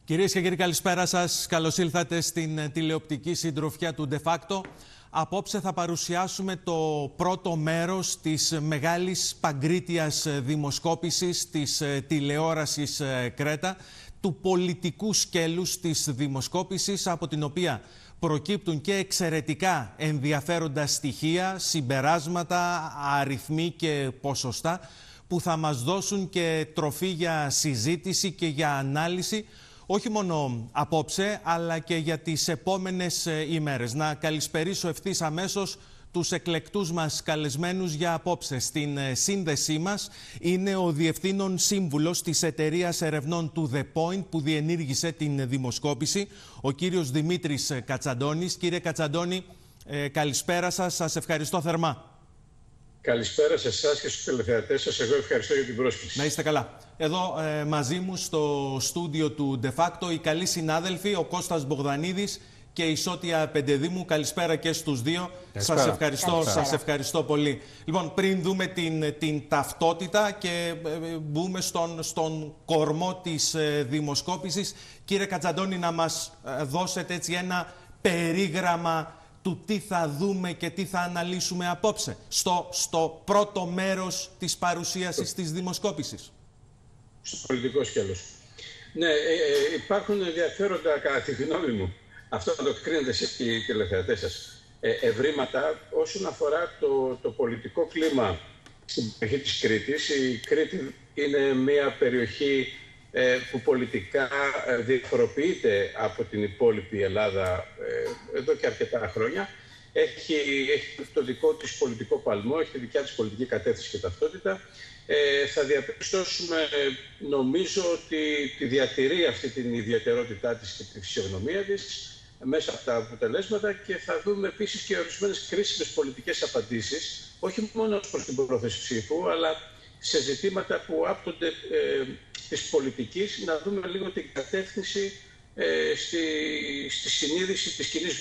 Κυρίες και κύριοι, καλησπέρα σας. Καλώς ήλθατε στην τηλεοπτική συντροφιά του De Facto. Απόψε θα παρουσιάσουμε το πρώτο μέρος της μεγάλης παγκρίτιας δημοσκόπησης της τηλεόρασης Κρέτα, του πολιτικού σκέλους της δημοσκόπησης, από την οποία προκύπτουν και εξαιρετικά ενδιαφέροντα στοιχεία, συμπεράσματα, αριθμοί και ποσοστά, που θα μας δώσουν και τροφή για συζήτηση και για ανάλυση, όχι μόνο απόψε, αλλά και για τις επόμενες ημέρες. Να καλησπερίσω ευθύς αμέσως τους εκλεκτούς μας καλεσμένους για απόψε. Στην σύνδεσή μας είναι ο Διευθύνων Σύμβουλος της Εταιρείας Ερευνών του The Point, που διενήργησε την δημοσκόπηση, ο κύριος Δημήτρης Κατσαντώνης. Κύριε Κατσαντώνη, καλησπέρα σας. Σας ευχαριστώ θερμά. Καλησπέρα σε εσάς και στους τηλεθεατές σας. Εγώ ευχαριστώ για την πρόσκληση. Να είστε καλά. Εδώ μαζί μου στο στούντιο του De Facto οι καλοί συνάδελφοι, ο Κώστας Μπογδανίδης και η Σώτια Πεντεδήμου. Καλησπέρα και στους δύο. Σας ευχαριστώ πολύ. Λοιπόν, πριν δούμε την ταυτότητα και μπούμε στον κορμό της δημοσκόπησης, κύριε Κατσαντώνη, να μας δώσετε έτσι ένα περίγραμμα του τι θα δούμε και τι θα αναλύσουμε απόψε στο πρώτο μέρος της παρουσίασης της δημοσκόπησης. Στο πολιτικό σκέλος. Ναι, υπάρχουν ενδιαφέροντα, κατά τη γνώμη μου, αυτό να το κρίνετε εσείς οι τηλεθεατές σας, ευρήματα όσον αφορά το πολιτικό κλίμα στην περιοχή της Κρήτης. Η Κρήτη είναι μια περιοχή που πολιτικά διαφοροποιείται από την υπόλοιπη Ελλάδα εδώ και αρκετά χρόνια. Έχει το δικό της πολιτικό παλμό, έχει τη δικιά της πολιτική κατεύθυνση και ταυτότητα. Θα διαπιστώσουμε, νομίζω, ότι τη διατηρεί αυτή την ιδιαιτερότητά της και τη φυσιογνωμία της μέσα από τα αποτελέσματα, και θα δούμε επίσης και ορισμένες κρίσιμες πολιτικές απαντήσεις, όχι μόνο προς την πρόθεση ψήφου, αλλά σε ζητήματα που άπτονται της πολιτικής, να δούμε λίγο την κατεύθυνση στη συνείδηση της κοινής